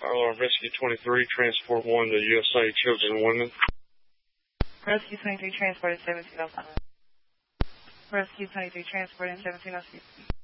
Rescue 23, transport 1 to USA Children and Women. Rescue 23, transported 1705. Rescue 23, transported 1706.